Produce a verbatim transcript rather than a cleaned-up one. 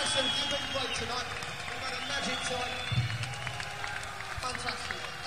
listen, you've been great tonight. We've had a magic time. Fantastic.